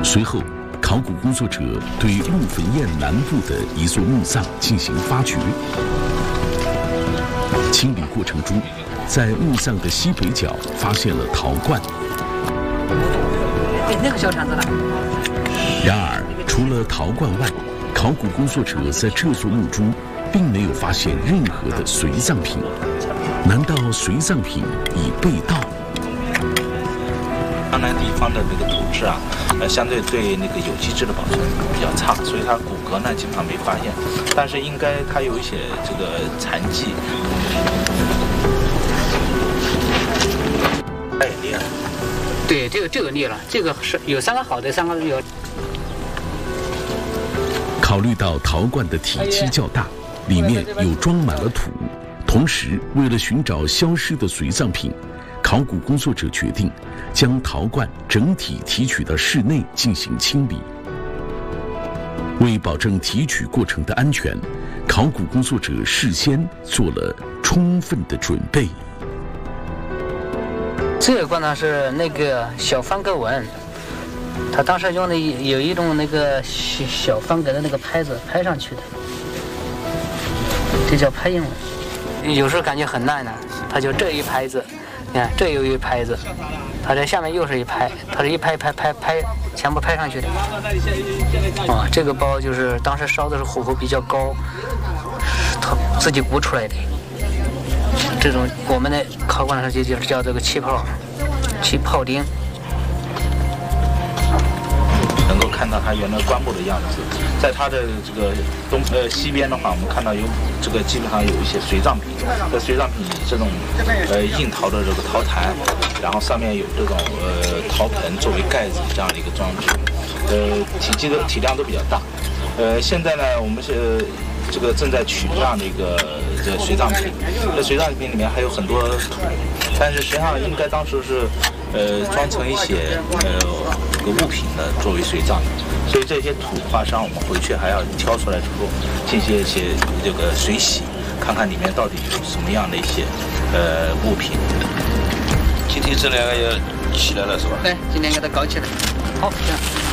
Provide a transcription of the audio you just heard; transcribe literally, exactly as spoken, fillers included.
随后，考古工作者对陆坟堰南部的一座墓葬进行发掘。清理过程中，在墓葬的西北角发现了陶罐。 那个小铲子呢？ 然而，除了陶罐外，考古工作者在这座墓中并没有发现任何的随葬品。难道随葬品已被盗？ 江南地方的那个土质啊，呃，相对对那个有机质的保存比较差，所以它骨骼呢基本上没发现，但是应该它有一些这个残迹。它也裂了。 对，这个这个裂了，这个是有三个好的，三个有。 考虑到陶罐的体积较大，里面有装满了土，同时为了寻找消失的随葬品，考古工作者决定将陶罐整体提取到室内进行清理。为保证提取过程的安全，考古工作者事先做了充分的准备。 这个罐呢是那个小方格纹，他当时用的有一种那个小小方格的那个拍子拍上去的，这叫拍印纹。有时候感觉很烂呢，他就这一拍子，你看这有一拍子，他在下面又是一拍，他是一拍拍拍拍全部拍上去的。啊，这个包就是当时烧的时候火候比较高，他自己鼓出来的。这种我们的考古上就叫叫这个气泡气泡钉。 能够看到它原来棺木的样子，在它的这个东呃西边的话，我们看到有这个基本上有一些随葬品，这随葬品以这种呃硬陶的这个陶坛，然后上面有这种呃陶盆作为盖子这样的一个装置，呃体积的体量都比较大。呃现在呢，我们是这个正在取这样的一个这个随葬品，这随葬品里面还有很多土，但是实际上应该当时是呃装成一些呃这个物品的作为随葬，所以这些土的话，实际上我们回去还要挑出来之后进行一些这个水洗，看看里面到底有什么样的一些呃物品。 今天这两个也起来了是吧？ 对，今天给它搞起来。好，这样。